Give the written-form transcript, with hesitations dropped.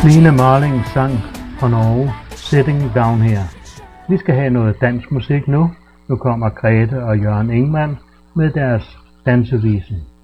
Nina Marling sang fra Norge Sitting Down Here. Vi skal have noget dansk musik nu. Nu kommer Grete og Jørgen Ingmann med deres dansevisen.